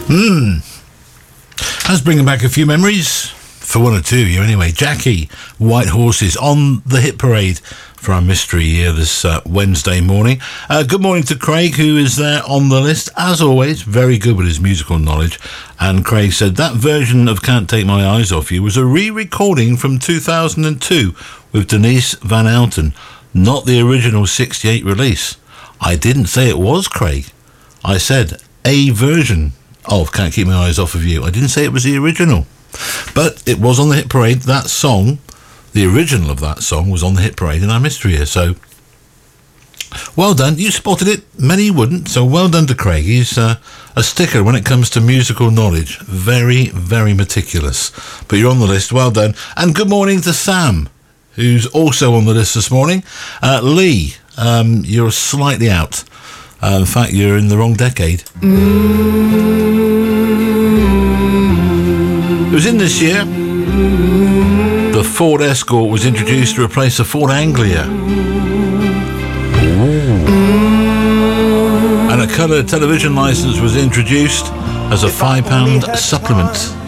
That's bringing back a few memories. For one or two of you anyway. Jackie, White Horses, on the hit parade for our mystery here this Wednesday morning. Good morning to Craig, who is there on the list. As always, very good with his musical knowledge. And Craig said that version of Can't Take My Eyes Off You was a re-recording from 2002 with Denise Van Outen, not the original 68 release. I didn't say it was, Craig. I said a version of Can't Keep My Eyes Off of You. I didn't say it was the original. But it was on the hit parade. That song, the original of that song, was on the hit parade in our mystery here. So, well done. You spotted it. Many wouldn't. So, well done to Craig. He's a sticker when it comes to musical knowledge. Very, very meticulous. But you're on the list. Well done. And good morning to Sam, who's also on the list this morning. Lee, you're slightly out. In fact, you're in the wrong decade. It was in this year. The Ford Escort was introduced to replace the Ford Anglia. And a colour television licence was introduced as a £5 supplement.